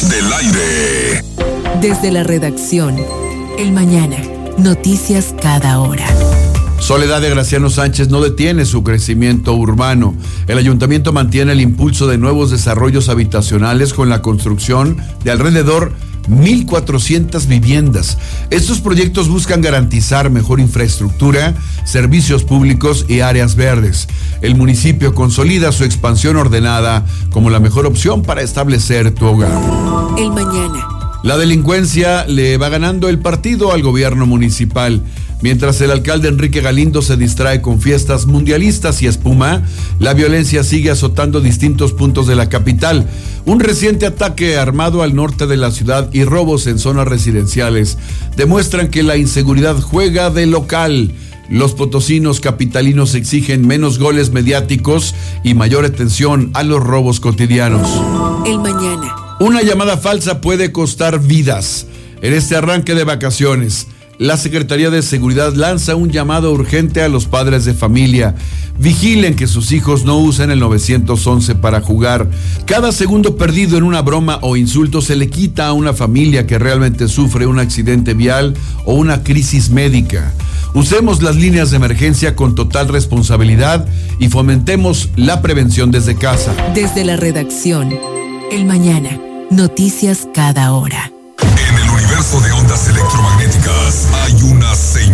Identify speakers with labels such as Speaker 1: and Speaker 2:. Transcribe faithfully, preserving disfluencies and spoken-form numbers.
Speaker 1: del aire.
Speaker 2: Desde la redacción, El Mañana, noticias cada hora.
Speaker 3: Soledad de Graciano Sánchez no detiene su crecimiento urbano. El ayuntamiento mantiene el impulso de nuevos desarrollos habitacionales con la construcción de alrededor mil cuatrocientas viviendas. Estos proyectos buscan garantizar mejor infraestructura, servicios públicos y áreas verdes. El municipio consolida su expansión ordenada como la mejor opción para establecer tu hogar.
Speaker 2: El Mañana.
Speaker 3: La delincuencia le va ganando el partido al gobierno municipal. Mientras el alcalde Enrique Galindo se distrae con fiestas mundialistas y espuma, la violencia sigue azotando distintos puntos de la capital. Un reciente ataque armado al norte de la ciudad y robos en zonas residenciales demuestran que la inseguridad juega de local. Los potosinos capitalinos exigen menos goles mediáticos y mayor atención a los robos cotidianos.
Speaker 2: El Mañana.
Speaker 3: Una llamada falsa puede costar vidas. En este arranque de vacaciones, la Secretaría de Seguridad lanza un llamado urgente a los padres de familia. Vigilen que sus hijos no usen el nueve once para jugar. Cada segundo perdido en una broma o insulto se le quita a una familia que realmente sufre un accidente vial o una crisis médica. Usemos las líneas de emergencia con total responsabilidad y fomentemos la prevención desde casa.
Speaker 2: Desde la redacción, El Mañana, noticias cada hora.
Speaker 1: En el universo de ondas electromagnéticas hay una señal